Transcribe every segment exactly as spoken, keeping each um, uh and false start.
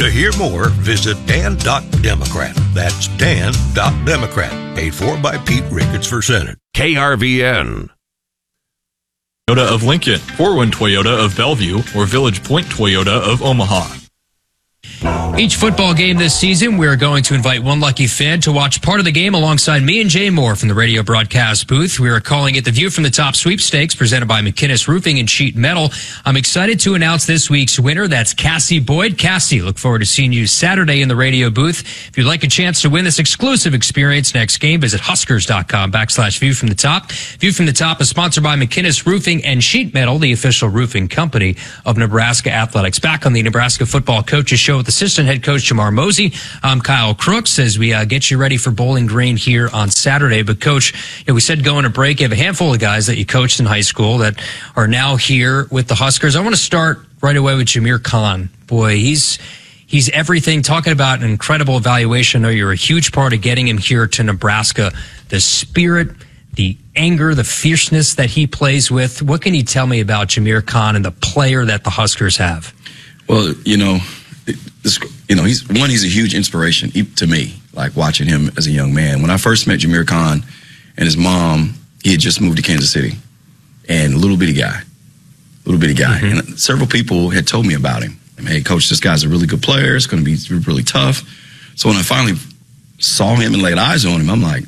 To hear more, visit dan dot democrat. That's dan dot democrat. Paid for by Pete Ricketts for Senate. K R V N. Toyota of Lincoln, Forwin Toyota of Bellevue, or Village Point Toyota of Omaha. Each football game this season, we're going to invite one lucky fan to watch part of the game alongside me and Jay Moore from the radio broadcast booth. We are calling it the View from the Top Sweepstakes, presented by McInnes Roofing and Sheet Metal. I'm excited to announce this week's winner. That's Cassie Boyd. Cassie, look forward to seeing you Saturday in the radio booth. If you'd like a chance to win this exclusive experience next game, visit huskers.com backslash View from the Top. View from the Top is sponsored by McInnes Roofing and Sheet Metal, the official roofing company of Nebraska Athletics. Back on the Nebraska Football Coaches Show with assistant head coach Jamar Mosey. I'm Kyle Crooks as we uh, get you ready for Bowling Green here on Saturday. But Coach, you know, we said going to break, you have a handful of guys that you coached in high school that are now here with the Huskers. I want to start right away with Jameer Khan. Boy, he's he's everything. Talking about an incredible evaluation. I know you're a huge part of getting him here to Nebraska. The spirit, the anger, the fierceness that he plays with. What can you tell me about Jameer Khan and the player that the Huskers have? Well, you know, This, you know, he's one. He's a huge inspiration to me. Like watching him as a young man. When I first met Jameer Khan and his mom, he had just moved to Kansas City, and little bitty guy, little bitty guy. Mm-hmm. And several people had told me about him. I mean, hey, coach, this guy's a really good player. It's going to be really tough. So when I finally saw him and laid eyes on him, I'm like,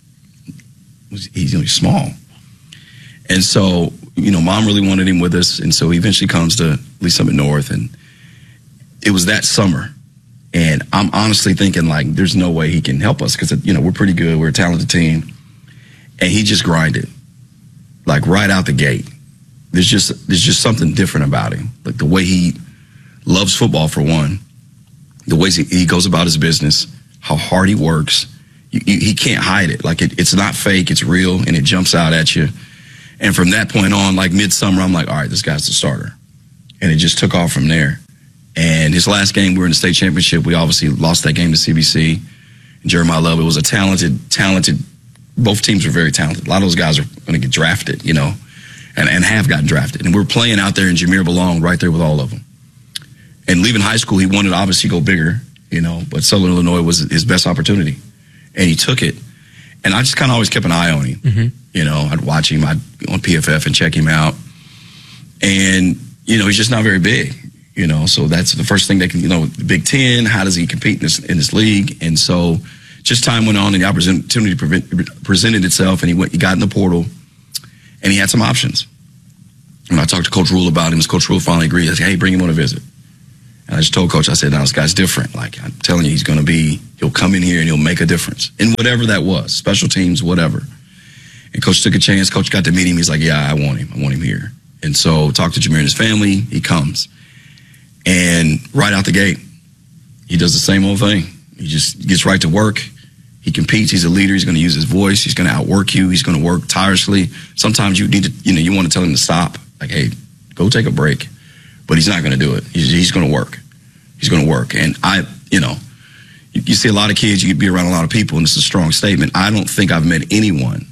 he's really small. And so, you know, mom really wanted him with us, and so he eventually comes to Lee Summit North, and it was that summer, and I'm honestly thinking, like, there's no way he can help us because, you know, we're pretty good. We're a talented team. And he just grinded, like, right out the gate. There's just there's just something different about him. Like, the way he loves football, for one, the ways he, he goes about his business, how hard he works. You, you, he can't hide it. Like, it, it's not fake. It's real, and it jumps out at you. And from that point on, like, midsummer, I'm like, all right, this guy's the starter. And it just took off from there. And his last game, we were in the state championship. We obviously lost that game to C B C. And Jeremiah Love, it was a talented, talented, both teams were very talented. A lot of those guys are going to get drafted, you know, and, and have gotten drafted. And we were playing out there, and Jameer belonged right there with all of them. And leaving high school, he wanted to obviously go bigger, you know, but Southern Illinois was his best opportunity. And he took it. And I just kind of always kept an eye on him. Mm-hmm. You know, I'd watch him I'd go on P F F and check him out. And, you know, he's just not very big. You know, so that's the first thing they can, you know, the Big Ten, how does he compete in this, in this league? And so just time went on and the opportunity presented itself, and he went, he got in the portal, and he had some options. And I talked to Coach Rule about him, and Coach Rule finally agreed. I said, hey, bring him on a visit. And I just told Coach, I said, now this guy's different. Like, I'm telling you, he's going to be, he'll come in here and he'll make a difference in whatever that was, special teams, whatever. And Coach took a chance. Coach got to meet him. He's like, yeah, I want him. I want him here. And so talked to Jameer and his family. He comes. And right out the gate, he does the same old thing. He just gets right to work. He competes. He's a leader. He's going to use his voice. He's going to outwork you. He's going to work tirelessly. Sometimes you need to, you know, you want to tell him to stop. Like, hey, go take a break. But he's not going to do it. He's, he's going to work. He's going to work. And I, you know, you, you see a lot of kids, you be around a lot of people, and it's a strong statement. I don't think I've met anyone,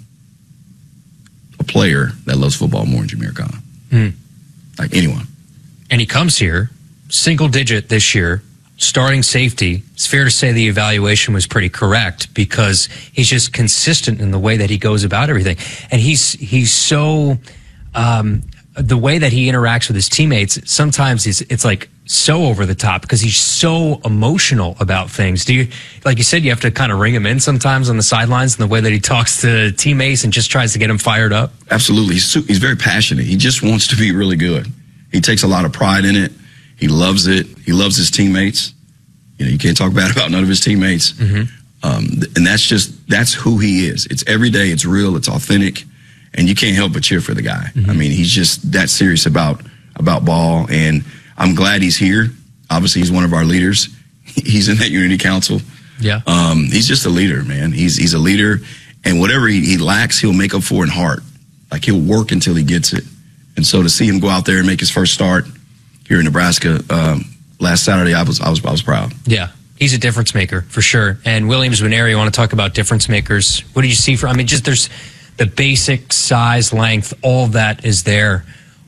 a player, that loves football more than Jameer Khan. Mm. Like anyone. And he comes here. Single digit this year, starting safety. It's fair to say the evaluation was pretty correct because he's just consistent in the way that he goes about everything. And he's he's so, um, the way that he interacts with his teammates, sometimes it's, it's like so over the top because he's so emotional about things. Do you, like you said, you have to kind of ring him in sometimes on the sidelines in the way that he talks to teammates and just tries to get them fired up? Absolutely. He's, he's very passionate. He just wants to be really good. He takes a lot of pride in it. He loves it. He loves his teammates. You know, you can't talk bad about none of his teammates. Mm-hmm. Um, and that's just, that's who he is. It's every day. It's real. It's authentic. And you can't help but cheer for the guy. Mm-hmm. I mean, he's just that serious about, about ball. And I'm glad he's here. Obviously, he's one of our leaders. He's in that Unity Council. Yeah. Um, he's just a leader, man. He's, he's a leader. And whatever he, he lacks, he'll make up for in heart. Like, he'll work until he gets it. And so to see him go out there and make his first start here in Nebraska um, last Saturday, I was I was I was proud. Yeah, he's a difference maker for sure. And Williams Nwaneri, you want to talk about difference makers? What did you see for? I mean, just there's the basic size, length, all of that is there.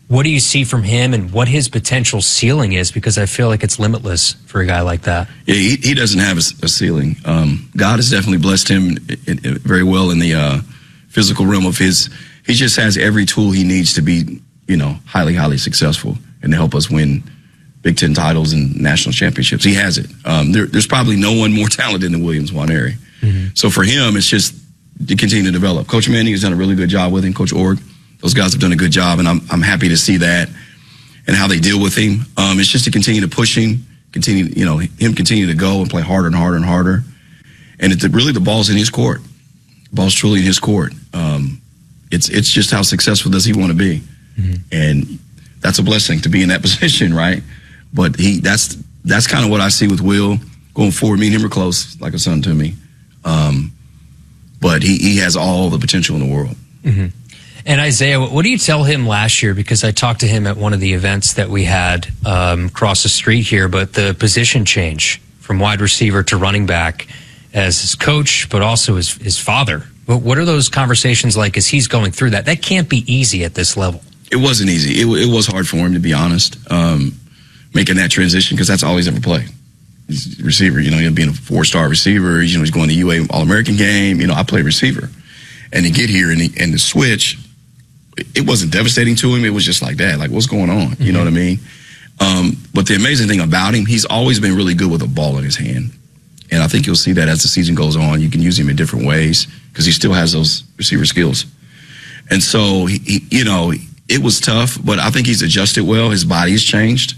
What do you see from him and what his potential ceiling is? Because I feel like it's limitless for a guy like that. Yeah, he, he doesn't have a, a ceiling. Um, God has definitely blessed him in, in, very well in the uh, physical realm of his. He just has every tool he needs to be, you know, highly, highly successful and to help us win Big Ten titles and national championships. He has it. Um, there, there's probably no one more talented than Williams Nwaneri. Mm-hmm. So for him, it's just to continue to develop. Coach Manning has done a really good job with him. Coach Org, those guys have done a good job, and I'm I'm happy to see that and how they deal with him. Um, it's just to continue to push him, continue, you know, him continue to go and play harder and harder and harder. And it, really, the ball's in his court. The ball's truly in his court. Um, it's it's just how successful does he want to be, mm-hmm. and that's a blessing to be in that position, right? But he that's that's kind of what I see with Will going forward. Me and him are close, like a son to me. Um, but he, he has all the potential in the world. Mm-hmm. And Isaiah, what do you tell him last year? Because I talked to him at one of the events that we had um, across the street here, but the position change from wide receiver to running back as his coach, but also his, his father. What are those conversations like as he's going through that? That can't be easy at this level. It wasn't easy. It, it was hard for him, to be honest, um, making that transition, because that's all he's ever played. He's a receiver, you know, he's being a four-star receiver. You know, he's going to the U A All-American game. You know, I play receiver. And to get here and, he, and the switch, it wasn't devastating to him. It was just like that. Like, what's going on? You mm-hmm. know what I mean? Um, but the amazing thing about him, he's always been really good with a ball in his hand. And I think you'll see that as the season goes on. You can use him in different ways because he still has those receiver skills. And so, he, he, you know, it was tough, but I think he's adjusted well. His body has changed.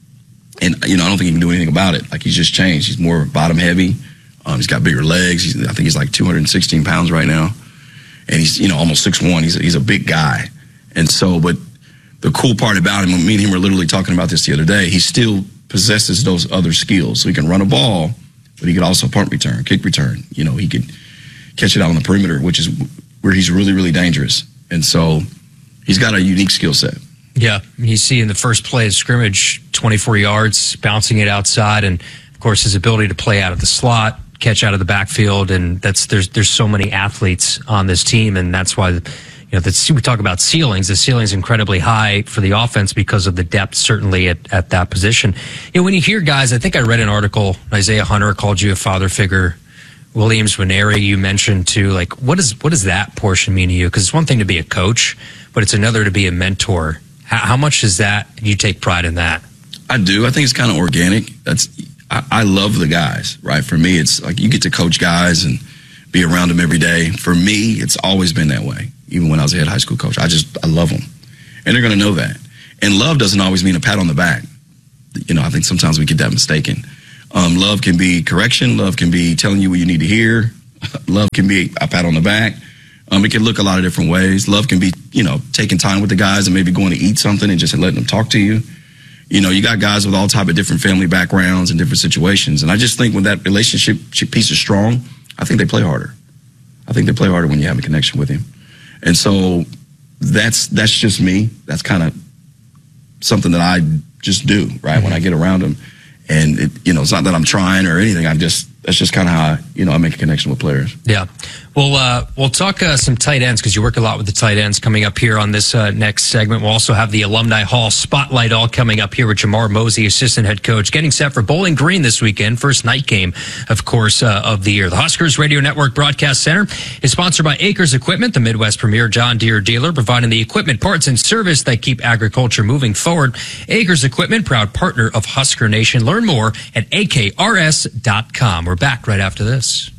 And, you know, I don't think he can do anything about it. Like, he's just changed. He's more bottom heavy. Um, he's got bigger legs. He's, I think he's like two hundred sixteen pounds right now. And he's, you know, almost six one. He's a, he's a big guy. And so, but the cool part about him, me and him were literally talking about this the other day, he still possesses those other skills. So he can run a ball, but he could also punt return, kick return. You know, he could catch it out on the perimeter, which is where he's really, really dangerous. And so he's got a unique skill set. Yeah, you see in the first play of scrimmage, twenty-four yards, bouncing it outside, and of course his ability to play out of the slot, catch out of the backfield, and that's there's there's so many athletes on this team, and that's why, you know, that's, we talk about ceilings. The ceiling's incredibly high for the offense because of the depth, certainly at, at that position. You know, when you hear guys, I think I read an article, Isaiah Hunter called you a father figure. Williams Nwaneri, you mentioned too. Like, what is what does that portion mean to you? Because it's one thing to be a coach, but it's another to be a mentor. How, how much is that? You take pride in that? I do. I think it's kind of organic. That's I, I love the guys, right? For me, it's like you get to coach guys and be around them every day. For me, it's always been that way. Even when I was a head high school coach, I just I love them, and they're going to know that. And love doesn't always mean a pat on the back. You know, I think sometimes we get that mistaken. Um, love can be correction. Love can be telling you what you need to hear. Love can be a pat on the back. Um, it can look a lot of different ways. Love can be, you know, taking time with the guys and maybe going to eat something and just letting them talk to you. You know, you got guys with all type of different family backgrounds and different situations. And I just think when that relationship piece is strong, I think they play harder. I think they play harder when you have a connection with him. And so that's that's just me. That's kind of something that I just do, right, mm-hmm. when I get around him. And, it, you know, it's not that I'm trying or anything. I'm just, that's just kind of how, I, you know, I make a connection with players. Yeah. Well, uh, we'll talk uh, some tight ends because you work a lot with the tight ends coming up here on this uh, next segment. We'll also have the Alumni Hall Spotlight all coming up here with Jamar Mosey, assistant head coach, getting set for Bowling Green this weekend. First night game, of course, uh, of the year. The Huskers Radio Network Broadcast Center is sponsored by Acres Equipment, the Midwest premier John Deere dealer, providing the equipment, parts, and service that keep agriculture moving forward. Acres Equipment, proud partner of Husker Nation. Learn more at A K R S dot com. We're back right after this.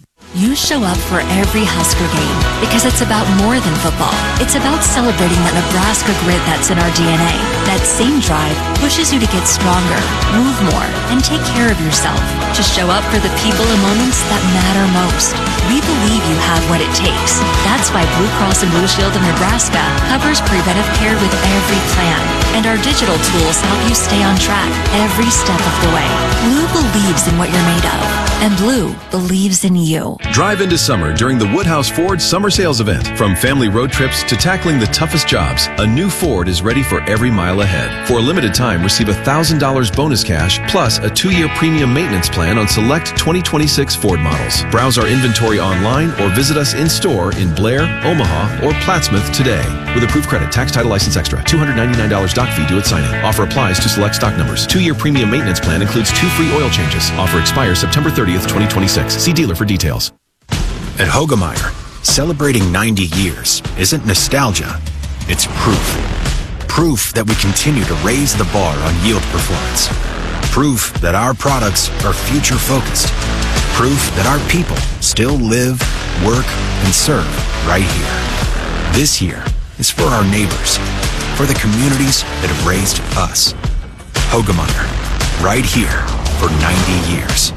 You show up for every Husker game because it's about more than football. It's about celebrating that Nebraska grit that's in our D N A. That same drive pushes you to get stronger, move more, and take care of yourself. To show up for the people and moments that matter most. We believe you have what it takes. That's why Blue Cross and Blue Shield of Nebraska covers preventive care with every plan. And our digital tools help you stay on track every step of the way. Blue believes in what you're made of. And Blue believes in you. now. Drive into summer during the Woodhouse Ford Summer Sales Event. From family road trips to tackling the toughest jobs, a new Ford is ready for every mile ahead. For a limited time, receive one thousand dollars bonus cash plus a two-year premium maintenance plan on select twenty twenty-six Ford models. Browse our inventory online or visit us in-store in Blair, Omaha, or Plattsmouth today. With approved credit, tax, title, license extra, two hundred ninety-nine dollars doc fee due at signing. Offer applies to select stock numbers. Two-year premium maintenance plan includes two free oil changes. Offer expires September thirtieth, twenty twenty-six. See dealer for details. At Hoegemeyer, celebrating ninety years isn't nostalgia, it's proof. Proof that we continue to raise the bar on yield performance. Proof that our products are future-focused. Proof that our people still live, work, and serve right here. This year is for our neighbors, for the communities that have raised us. Hoegemeyer, right here for ninety years.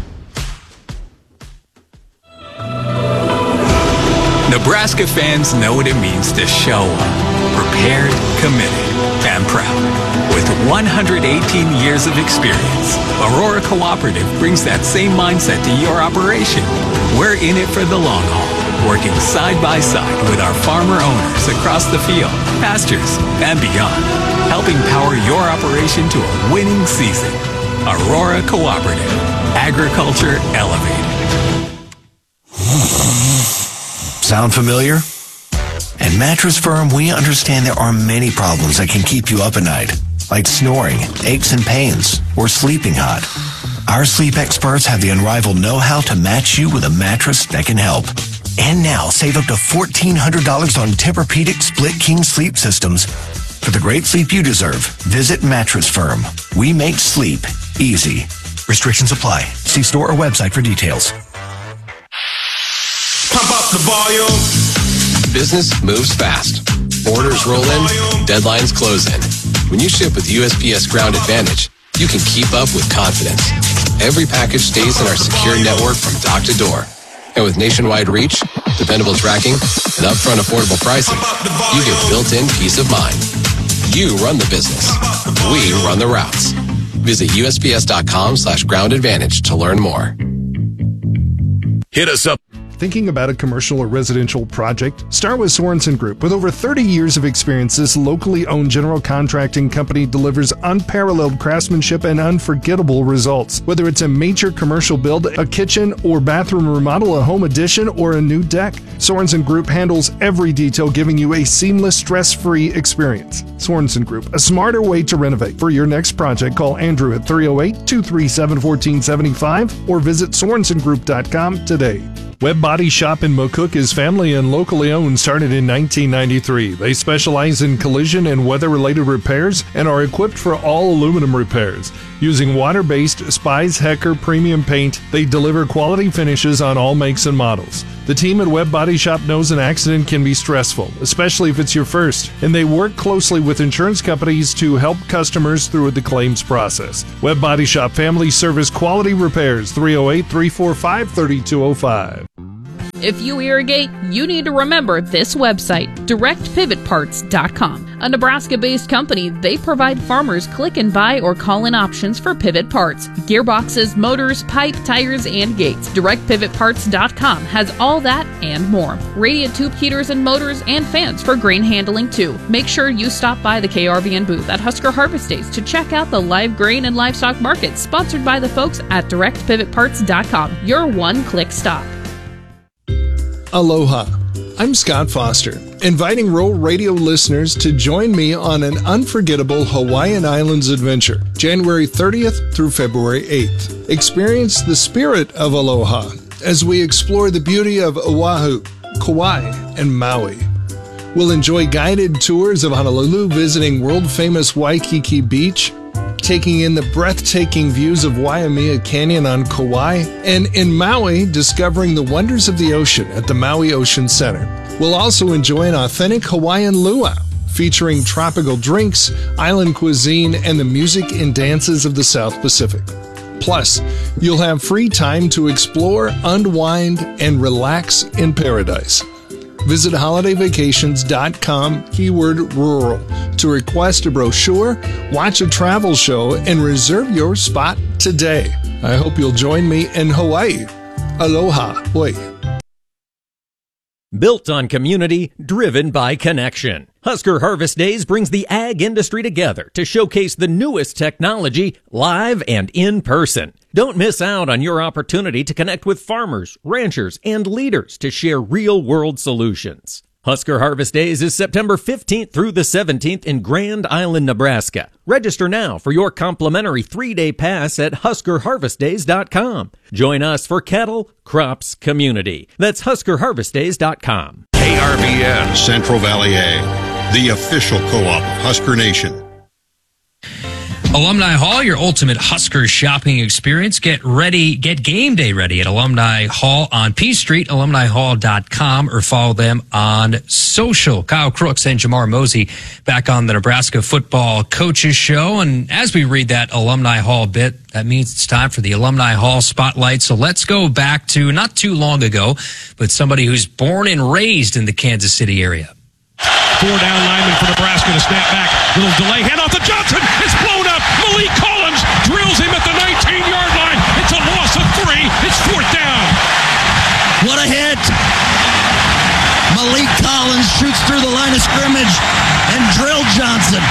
Nebraska fans know what it means to show up, prepared, committed, and proud. With one hundred eighteen years of experience, Aurora Cooperative brings that same mindset to your operation. We're in it for the long haul, working side by side with our farmer owners across the field, pastures, and beyond, helping power your operation to a winning season. Aurora Cooperative, agriculture elevated. Sound familiar? At Mattress Firm, we understand there are many problems that can keep you up at night, like snoring, aches and pains, or sleeping hot. Our sleep experts have the unrivaled know-how to match you with a mattress that can help. And now, save up to fourteen hundred dollars on Tempur-Pedic Split King sleep systems. For the great sleep you deserve, visit Mattress Firm. We make sleep easy. Restrictions apply. See store or website for details. Pump up the volume. Business moves fast. Orders roll in, deadlines close in. When you ship with U S P S Ground Advantage, you can keep up with confidence. Every package stays in our secure network from dock to door. And with nationwide reach, dependable tracking, and upfront affordable pricing, you get built-in peace of mind. You run the business. We run the routes. Visit U S P S dot com slash ground advantage to learn more. Hit us up. Thinking about a commercial or residential project? Start with Sorensen Group. With over thirty years of experience, this locally owned general contracting company delivers unparalleled craftsmanship and unforgettable results. Whether it's a major commercial build, a kitchen or bathroom remodel, a home addition, or a new deck, Sorensen Group handles every detail, giving you a seamless, stress-free experience. Sorensen Group, a smarter way to renovate. For your next project, call Andrew at three oh eight, two three seven, one four seven five or visit sorensen group dot com today. Webb Body Shop in McCook is family and locally owned, started in nineteen ninety-three. They specialize in collision and weather-related repairs and are equipped for all aluminum repairs. Using water-based Spies Hecker premium paint, they deliver quality finishes on all makes and models. The team at Webb Body Shop knows an accident can be stressful, especially if it's your first, and they work closely with insurance companies to help customers through the claims process. Webb Body Shop Family Service Quality Repairs, three oh eight, three four five, three two oh five. If you irrigate, you need to remember this website, direct pivot parts dot com. A Nebraska-based company, they provide farmers click and buy or call-in options for pivot parts, gearboxes, motors, pipe, tires, and gates. direct pivot parts dot com has all that and more. Radiant tube heaters and motors and fans for grain handling too. Make sure you stop by the K R V N booth at Husker Harvest Days to check out the live grain and livestock market sponsored by the folks at direct pivot parts dot com. Your one-click stop. Aloha. I'm Scott Foster, inviting Rural Radio listeners to join me on an unforgettable Hawaiian Islands adventure, January thirtieth through February eighth. Experience the spirit of aloha as we explore the beauty of Oahu, Kauai, and Maui. We'll enjoy guided tours of Honolulu, visiting world-famous Waikiki Beach, taking in the breathtaking views of Waimea Canyon on Kauai, and in Maui, discovering the wonders of the ocean at the Maui Ocean Center. We'll also enjoy an authentic Hawaiian luau, featuring tropical drinks, island cuisine, and the music and dances of the South Pacific. Plus, you'll have free time to explore, unwind, and relax in paradise. Visit holiday vacations dot com, keyword rural, to request a brochure, watch a travel show, and reserve your spot today. I hope you'll join me in Hawaii. Aloha. Oi. Built on community, driven by connection. Husker Harvest Days brings the ag industry together to showcase the newest technology live and in person. Don't miss out on your opportunity to connect with farmers, ranchers, and leaders to share real-world solutions. Husker Harvest Days is September fifteenth through the seventeenth in Grand Island, Nebraska. Register now for your complimentary three-day pass at husker harvest days dot com. Join us for cattle, crops, community. That's husker harvest days dot com. K R B N Central Valley Ag, the official co-op of Husker Nation. Alumni Hall, your ultimate Husker shopping experience. Get ready, get game day ready at Alumni Hall on P Street, alumni hall dot com, or follow them on social. Kyle Crooks and Jamar Mosey back on the Nebraska Football Coaches Show. And as we read that Alumni Hall bit, that means it's time for the Alumni Hall Spotlight. So let's go back to not too long ago, but somebody who's born and raised in the Kansas City area. Four down lineman for Nebraska to snap back. Little delay. Hand off to Johnson. It's blown up. Malik Collins drills him at the nineteen-yard line. It's a loss of three. It's fourth down. What a hit. Malik Collins shoots through the line of scrimmage and drilled Johnson.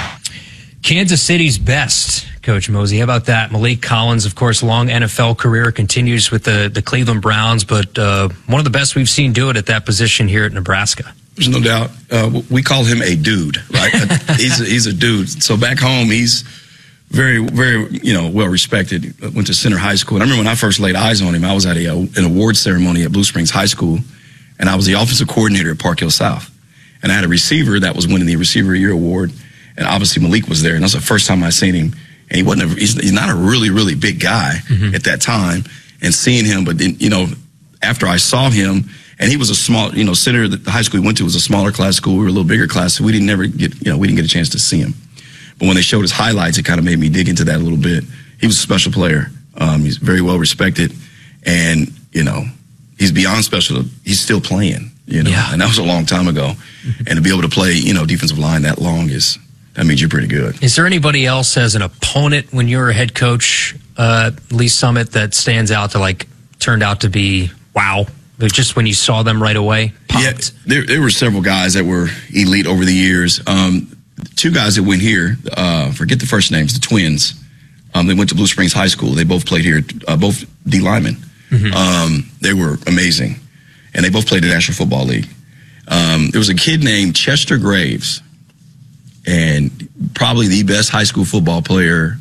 Kansas City's best, Coach Mosey. How about that? Malik Collins, of course, long N F L career, continues with the, the Cleveland Browns, but uh, one of the best we've seen do it at that position here at Nebraska. There's no doubt. Uh, we call him a dude, right? he's, a, he's a dude. So back home, he's very, very, you know, well respected. Went to Center High School. And I remember when I first laid eyes on him, I was at a, an award ceremony at Blue Springs High School, and I was the offensive coordinator at Park Hill South. And I had a receiver that was winning the Receiver of the Year award, and obviously Malik was there. And that was the first time I seen him. And he wasn't. A, he's, he's not a really, really big guy mm-hmm. at that time. And seeing him, but then, you know, after I saw him. And he was a small, you know, Center, the high school we went to was a smaller class school. We were a little bigger class, so we didn't never get, you know, we didn't get a chance to see him. But when they showed his highlights, it kind of made me dig into that a little bit. He was a special player. Um, he's very well respected, and you know, he's beyond special. He's still playing, you know, yeah. and that was a long time ago. And to be able to play, you know, defensive line that long is that means you're pretty good. Is there anybody else as an opponent when you're a head coach, uh, Lee Summit, that stands out to like turned out to be wow? Just when you saw them right away? Popped. Yeah, there, there were several guys that were elite over the years. Um, two guys that went here, uh, forget the first names, the twins. Um, they went to Blue Springs High School. They both played here, uh, both D linemen. Mm-hmm. Um, they were amazing. And they both played in the National Football League. Um, there was a kid named Chester Graves, and probably the best high school football player,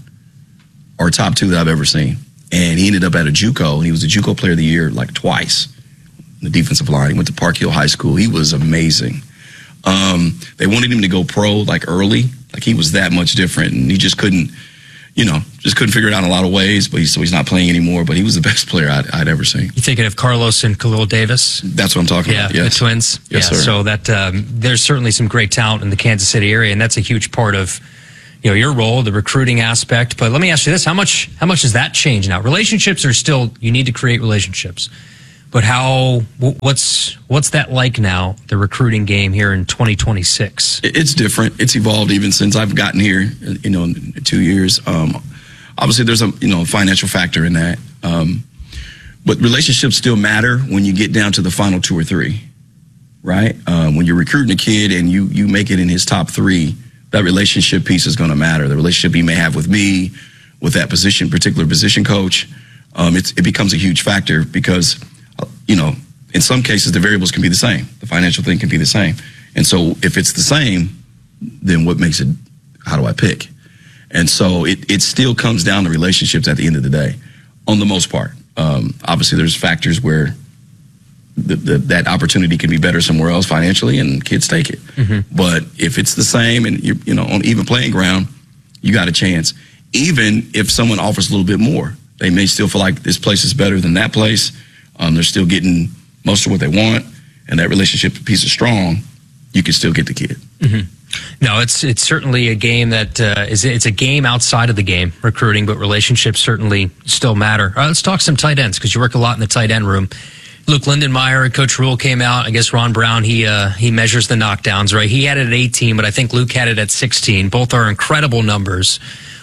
or top two that I've ever seen. And he ended up at a JUCO, and he was the JUCO Player of the Year like twice. The defensive line. He went to Park Hill High School. He was amazing. Um, they wanted him to go pro like early. Like he was that much different, and he just couldn't, you know, just couldn't figure it out in a lot of ways. But he, so he's not playing anymore. But he was the best player I'd, I'd ever seen. You thinking of Carlos and Khalil Davis? That's what I'm talking yeah, about. Yes. The twins. Yes, yeah, sir. So that um, there's certainly some great talent in the Kansas City area, and that's a huge part of, you know, your role, the recruiting aspect. But let me ask you this: how much how much has that changed now? Relationships are still, you need to create relationships. But how, what's what's that like now, the recruiting game here in twenty twenty-six? It's different. It's evolved even since I've gotten here, you know, in two years. Um, obviously, there's a, you know, financial factor in that. Um, but relationships still matter when you get down to the final two or three, right? Um, when you're recruiting a kid and you, you make it in his top three, that relationship piece is going to matter. The relationship he may have with me, with that position, particular position coach, um, it's, it becomes a huge factor because, you know, in some cases, the variables can be the same. The financial thing can be the same. And so if it's the same, then what makes it, how do I pick? And so it, it still comes down to relationships at the end of the day, on the most part. Um, obviously, there's factors where the, the, that opportunity can be better somewhere else financially, and kids take it. Mm-hmm. But if it's the same and, you're, you know, on even playing ground, you got a chance. Even if someone offers a little bit more, they may still feel like this place is better than that place. Um, they're still getting most of what they want, and that relationship piece is strong. You can still get the kid. Mm-hmm. No, it's it's certainly a game that uh, is it's a game outside of the game, recruiting, but relationships certainly still matter. Uh, let's talk some tight ends because you work a lot in the tight end room. Luke Lindenmeyer, Coach Rule came out. I guess Ron Brown, he uh, he measures the knockdowns, right? He had it at eighteen, but I think Luke had it at sixteen. Both are incredible numbers.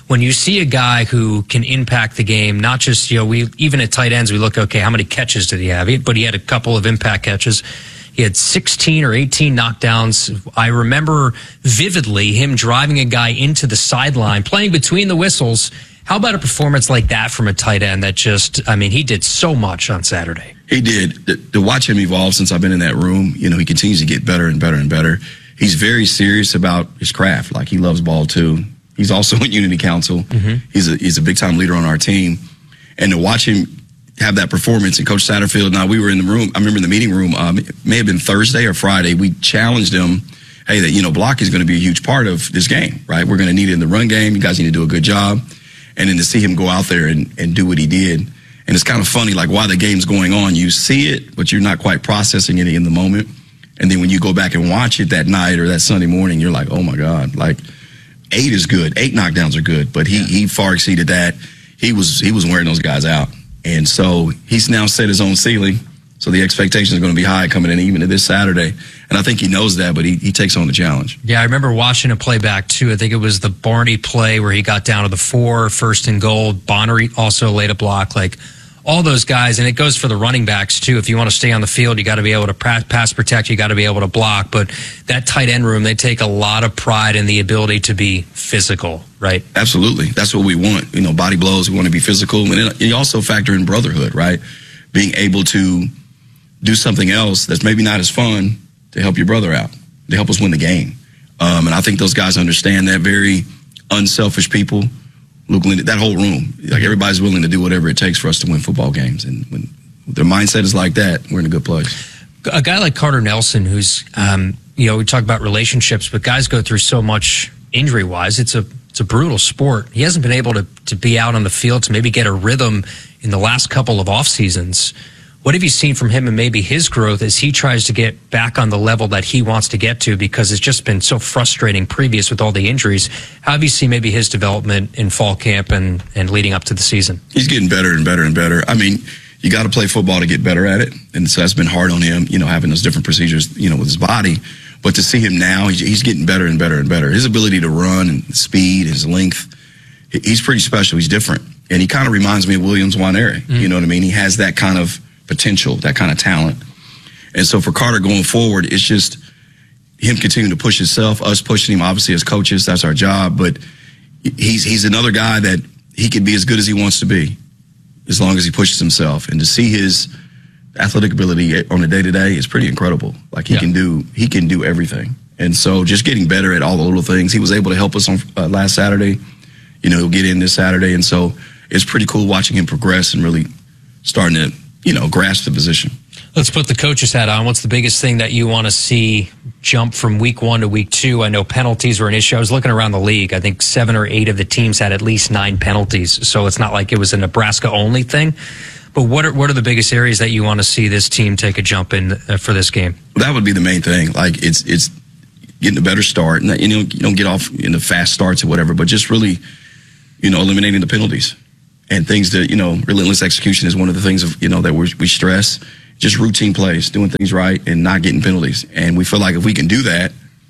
when you see a guy who can impact the game, not just, you know, we even at tight ends, we look, okay, how many catches did he have? He, but he had a couple of impact catches. He had sixteen or eighteen knockdowns. I remember vividly him driving a guy into the sideline, playing between the whistles. How about a performance like that from a tight end that just, I mean, he did so much on Saturday. He did. To, to watch him evolve since I've been in that room, you know, he continues to get better and better and better. He's very serious about his craft. Like, he loves ball, too. He's also in Unity Council. Mm-hmm. He's a he's a big-time leader on our team. And to watch him have that performance, and Coach Satterfield and I, we were in the room. I remember in the meeting room, um, it may have been Thursday or Friday, we challenged him, hey, that, you know, block is going to be a huge part of this game, right? We're going to need it in the run game. You guys need to do a good job. And then to see him go out there and, and do what he did. And it's kind of funny, like, while the game's going on, you see it, but you're not quite processing it in the moment. And then when you go back and watch it that night or that Sunday morning, you're like, oh, my God, like, eight is good. Eight knockdowns are good. But he, yeah. he far exceeded that. He was he was wearing those guys out. And so he's now set his own ceiling. So the expectation is going to be high coming in even to this Saturday. And I think he knows that, but he, he takes on the challenge. Yeah, I remember watching him play back, too. I think it was the Barney play where he got down to the four, first and goal. Bonner also laid a block. Like, all those guys, and it goes for the running backs, too. If you want to stay on the field, you got to be able to pass protect, you got to be able to block. But that tight end room, they take a lot of pride in the ability to be physical, right? Absolutely. That's what we want. You know, body blows, we want to be physical. And then you also factor in brotherhood, right? Being able to do something else that's maybe not as fun to help your brother out, to help us win the game. Um, and I think those guys understand that. Very unselfish people. Luke Linden, that whole room, like, everybody's willing to do whatever it takes for us to win football games. And when their mindset is like that, we're in a good place. A guy like Carter Nelson, who's, um, you know, we talk about relationships, but guys go through so much injury-wise. It's a it's a brutal sport. He hasn't been able to, to be out on the field to maybe get a rhythm in the last couple of off seasons. What have you seen from him and maybe his growth as he tries to get back on the level that he wants to get to, because it's just been so frustrating previous with all the injuries? How have you seen maybe his development in fall camp and, and leading up to the season? He's getting better and better and better. I mean, you got to play football to get better at it. And so that's been hard on him, you know, having those different procedures, you know, with his body. But to see him now, he's, he's getting better and better and better. His ability to run and speed, his length, he's pretty special. He's different. And he kind of reminds me of Williams Nwaneri. Mm-hmm. You know what I mean? He has that kind of potential, that kind of talent. And so for Carter going forward, it's just him continuing to push himself, us pushing him, obviously, as coaches. That's our job. But he's he's another guy that he can be as good as he wants to be as long as he pushes himself. And to see his athletic ability on a day-to-day is pretty incredible. Like, he yeah. can do he can do everything. And so just getting better at all the little things. He was able to help us on uh, last Saturday. You know, he'll get in this Saturday. And so it's pretty cool watching him progress and really starting to, you know, grasp the position. Let's put the coach's hat on. What's the biggest thing that you want to see jump from week one to week two? I know penalties were an issue. I was looking around the league. I think seven or eight of the teams had at least nine penalties. So it's not like it was a Nebraska-only thing. But what are what are the biggest areas that you want to see this team take a jump in uh, for this game? That would be the main thing. Like, it's it's getting a better start. And, you know, you don't get off in the fast starts or whatever, but just really, you know, eliminating the penalties. And things that, you know, relentless execution is one of the things of, you know, that we we stress. Just routine plays, doing things right and not getting penalties. And we feel like if we can do that,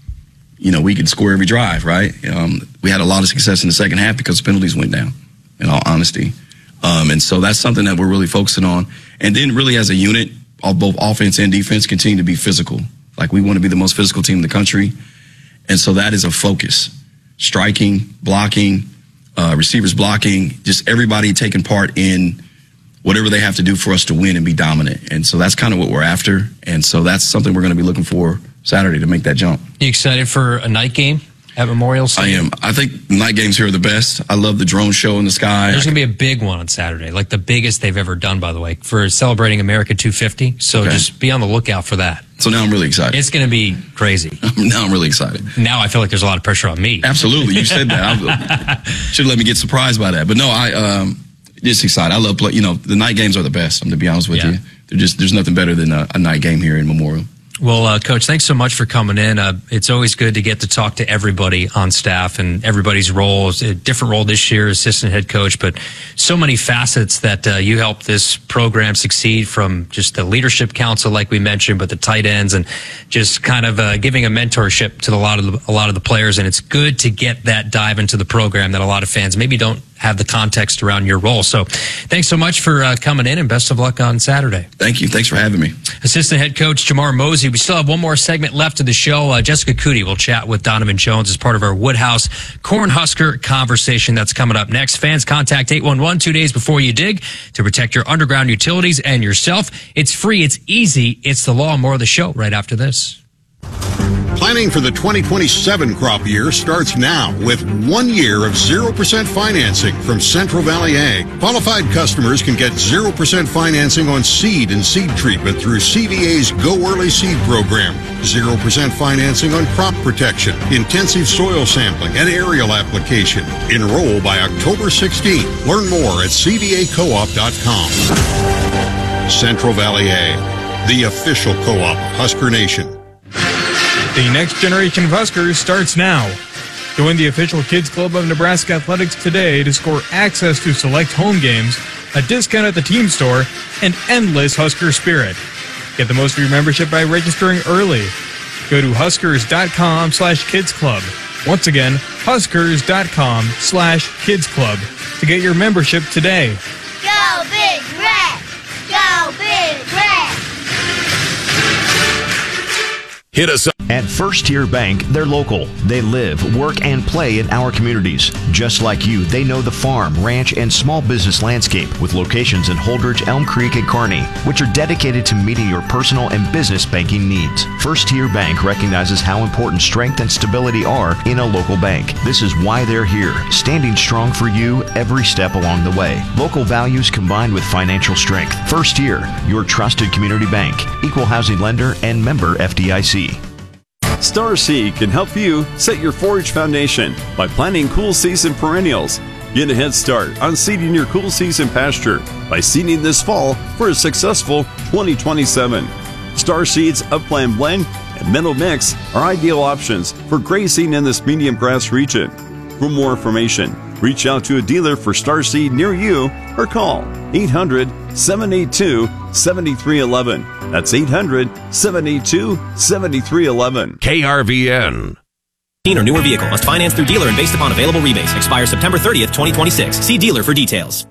you know, we can score every drive, right? Um, we had a lot of success in the second half because the penalties went down, in all honesty. Um, and so that's something that we're really focusing on. And then really as a unit, all, both offense and defense, continue to be physical. Like, we want to be the most physical team in the country. And so that is a focus. Striking, blocking, Uh, receivers blocking, just everybody taking part in whatever they have to do for us to win and be dominant. And so that's kind of what we're after. And so that's something we're going to be looking for Saturday to make that jump. You excited for a night game at Memorial Stadium? I am. I think night games here are the best. I love the drone show in the sky. There's going to be a big one on Saturday, like the biggest they've ever done, by the way, for celebrating America two fifty. So okay. Just be on the lookout for that. So now I'm really excited. It's going to be crazy. Now I'm really excited. Now I feel like there's a lot of pressure on me. Absolutely. You said that. Should let me get surprised by that. But no, I um, just excited. I love play. You know, the night games are the best. I'm to be honest with yeah. you. They're just there's nothing better than a, a night game here in Memorial. Well, uh, Coach, thanks so much for coming in. Uh, it's always good to get to talk to everybody on staff and everybody's roles. A different role this year, assistant head coach, but so many facets that uh, you help this program succeed, from just the leadership council, like we mentioned, but the tight ends, and just kind of uh, giving a mentorship to the, a lot of the, a lot of the players. And it's good to get that dive into the program that a lot of fans maybe don't have the context around your role. So thanks so much for uh, coming in, and best of luck on Saturday. Thank you. Thanks for having me. Assistant head coach Jamar Mosey. We still have one more segment left of the show. Uh, Jessica Cootie will chat with Donovan Jones as part of our Woodhouse Cornhusker conversation that's coming up next. Fans, contact eight one one two days before you dig to protect your underground utilities and yourself. It's free. It's easy. It's the law. More of the show right after this. Planning for the twenty twenty-seven crop year starts now with one year of zero percent financing from Central Valley Ag. Qualified customers can get zero percent financing on seed and seed treatment through C V A's Go Early Seed program. zero percent financing on crop protection, intensive soil sampling, and aerial application. Enroll by October sixteenth. Learn more at c v a co op dot com. Central Valley Ag, the official co-op of Husker Nation. The next generation of Huskers starts now. Join the official Kids Club of Nebraska Athletics today to score access to select home games, a discount at the team store, and endless Husker spirit. Get the most of your membership by registering early. Go to huskers.com slash kids club. Once again, huskers.com slash kids club to get your membership today. Go Big Red! Go Big Red! Hit us up. At First Tier Bank, they're local. They live, work, and play in our communities. Just like you, they know the farm, ranch, and small business landscape with locations in Holdridge, Elm Creek, and Kearney, which are dedicated to meeting your personal and business banking needs. First Tier Bank recognizes how important strength and stability are in a local bank. This is why they're here, standing strong for you every step along the way. Local values combined with financial strength. First Tier, your trusted community bank, equal housing lender, and member F D I C. Star Seed can help you set your forage foundation by planting cool season perennials. Get a head start on seeding your cool season pasture by seeding this fall for a successful twenty twenty-seven. Star Seed's Upland Blend and Meadow Mix are ideal options for grazing in this medium grass region. For more information, reach out to a dealer for Star Seed near you or call eight hundred, seven eight two, seven three one one. That's eight hundred, seven eight two, seven three one one. K R V N. Or newer vehicle must finance through dealer and based upon available rebates. Expires September thirtieth, twenty twenty-six. See dealer for details.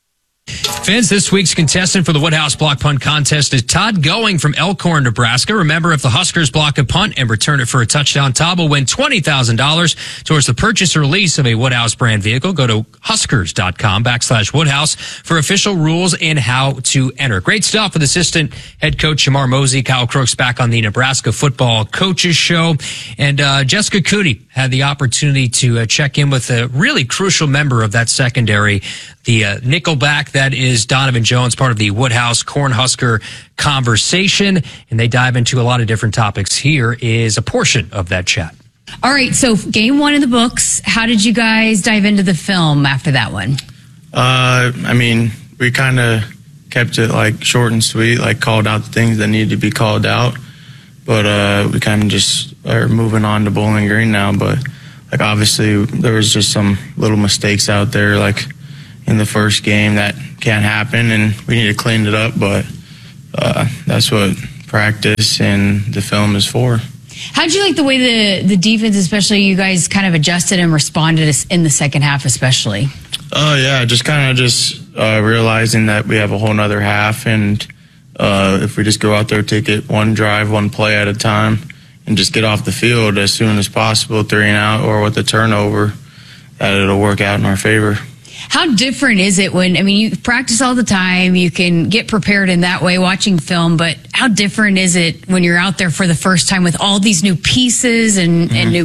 Fans, this week's contestant for the Woodhouse Block Punt Contest is Todd Going from Elkhorn, Nebraska. Remember, if the Huskers block a punt and return it for a touchdown, Todd will win twenty thousand dollars towards the purchase or lease of a Woodhouse brand vehicle. Go to huskers.com backslash Woodhouse for official rules and how to enter. Great stuff with assistant head coach Jamar Mosey. Kyle Crooks back on the Nebraska Football Coaches Show. And uh, Jessica Cootie had the opportunity to uh, check in with a really crucial member of that secondary, the uh, nickelback that is Donovan Jones, part of the Woodhouse Cornhusker conversation, and they dive into a lot of different topics. Here is a portion of that chat. All right, so game one in the books. How did you guys dive into the film after that one? Uh, I mean, we kind of kept it like short and sweet, like called out the things that needed to be called out, but uh, we kind of just are moving on to Bowling Green now. But like obviously there was just some little mistakes out there, like in the first game that can't happen, and we need to clean it up, but uh, that's what practice and the film is for. How'd you like the way the, the defense, especially you guys kind of adjusted and responded in the second half especially? Oh, uh, yeah, just kind of just uh, realizing that we have a whole nother half, and uh, if we just go out there, take it one drive, one play at a time, and just get off the field as soon as possible, three and out or with a turnover, that it'll work out in our favor. How different is it when, I mean, you practice all the time, you can get prepared in that way watching film, but how different is it when you're out there for the first time with all these new pieces and, mm-hmm. and new